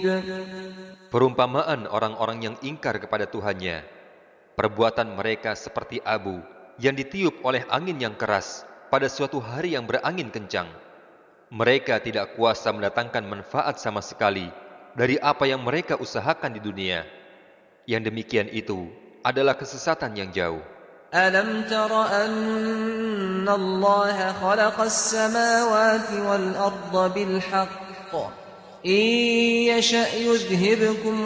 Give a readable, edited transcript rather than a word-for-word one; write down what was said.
Perumpamaan orang-orang yang ingkar kepada Tuhannya, perbuatan mereka seperti abu yang ditiup oleh angin yang keras pada suatu hari yang berangin kencang. Mereka tidak kuasa mendatangkan manfaat sama sekali dari apa yang mereka usahakan di dunia. Yang demikian itu adalah kesesatan yang jauh. ألم تر أن الله خلق السماوات والأرض بالحق إن يشأ يذهبكم